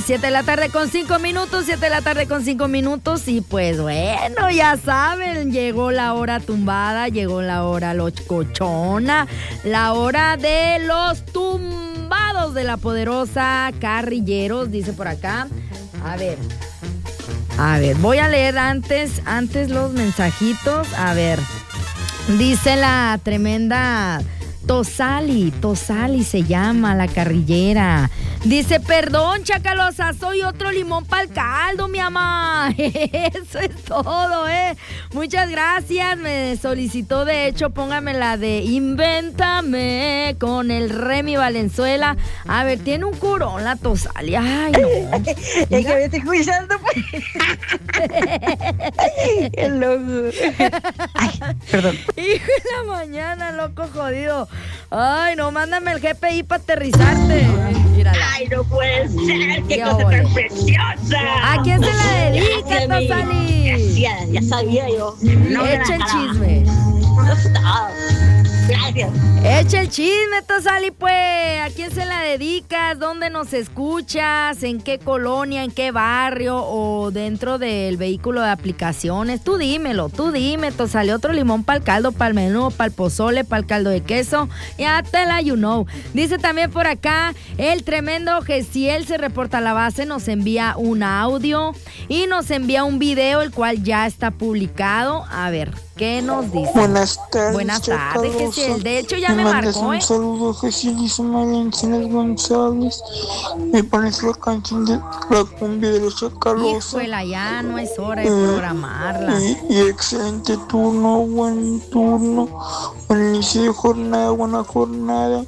7 de la tarde con 5 minutos, 7 de la tarde con 5 minutos. Y pues bueno, ya saben, llegó la hora tumbada, llegó la hora locochona, la hora de los tumbados de la poderosa Carrilleros, dice por acá. A ver, voy a leer antes los mensajitos. A ver, dice la tremenda Tosali se llama la carrillera. Dice, perdón, Chacalosa, soy otro limón para el caldo, mi amá. Eso es todo, Muchas gracias. Me solicitó, de hecho, póngame la de Invéntame con el Remy Valenzuela. A ver, tiene un curón la Tosali. Ay, no. Es que me estoy escuchando, pues. Qué loco. Ay, perdón. Hijo de la mañana, loco jodido. Ay, no, mándame el GPI para aterrizarte. Mírala. Ay, no puede ser, qué cosa tan preciosa. ¿A quién se la dedica, Tosali? Ya sabía yo. No echa el chisme. Gracias. Echa el chisme, Tosali, pues. ¿A quién se la dedicas? ¿Dónde nos escuchas? ¿En qué colonia? ¿En qué barrio? ¿O dentro del vehículo de aplicaciones? Tú dime, Tosali. Otro limón para el caldo, para el menú, para el pozole, para el caldo de queso. Ya te la you know. Dice también por acá, el tremendo Gesiel se reporta a la base, nos envía un audio y nos envía un video, el cual ya está publicado. A ver, ¿qué nos dice? Buenas tardes, Gesiel. De hecho, ya me marcó, un saludo a Gesiel y su madre Encinas González. Me pones la canción de la cumbia de los Chacalosa. Híjole, ya no es hora de programarla. Y excelente turno, buen turno. Buen inicio de jornada, buena jornada.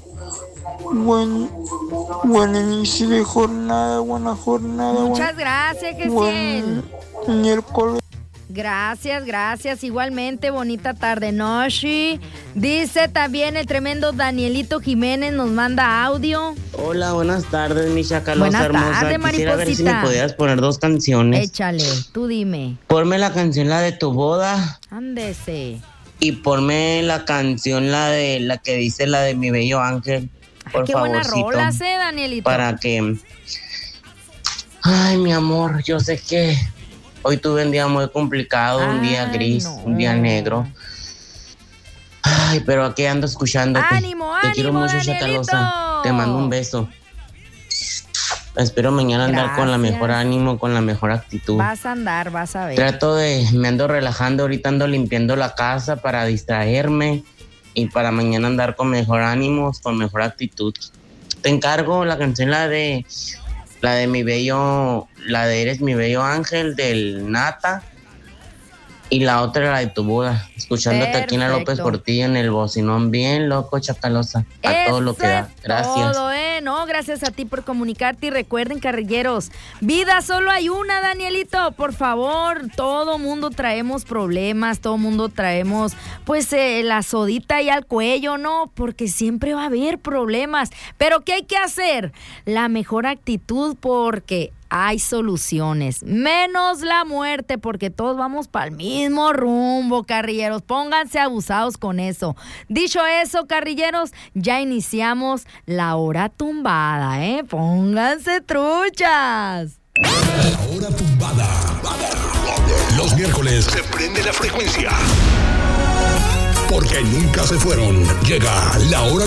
Buen inicio de jornada, buena jornada. Muchas gracias, Gesiel. Buen miércoles. Gracias, igualmente, bonita tarde, noche. Dice también el tremendo Danielito Jiménez, nos manda audio. Hola, buenas tardes, mi Chacalosa buenas hermosa. Tardes, quisiera ver si me podías poner 2 canciones. Échale, tú dime. Ponme la canción, la de tu boda. Ándese. Y ponme la canción, la que dice la de mi bello ángel. Por qué favorcito. Buena rola, Danielito. Para que... Ay, mi amor, yo sé que hoy tuve un día muy complicado, un día gris, un día negro. Ay, pero aquí ando escuchándote. Te quiero mucho, Danielito. Chacalosa. Te mando un beso. Espero mañana andar con la mejor ánimo, con la mejor actitud. Vas a andar, vas a ver. Me ando relajando, ahorita ando limpiando la casa para distraerme y para mañana andar con mejor ánimo, con mejor actitud. Te encargo la canción, la de mi bello, la de Eres mi bello ángel del Nata, y la otra la de tu boda, escuchándote aquí en la López Portillo en el bocinón, bien loco, Chacalosa, a todo lo que da. Gracias. Todo, no, gracias a ti por comunicarte. Y recuerden, carrilleros, vida solo hay una, Danielito, por favor. Todo mundo traemos problemas, todo mundo traemos pues la sodita ahí al cuello, ¿no? Porque siempre va a haber problemas. Pero ¿qué hay que hacer? La mejor actitud, porque hay soluciones, menos la muerte, porque todos vamos para el mismo rumbo, carrilleros. Pónganse abusados con eso. Dicho eso, carrilleros, ya iniciamos la hora tumbada, Pónganse truchas. La hora tumbada. Los miércoles se prende la frecuencia, porque nunca se fueron. Llega la hora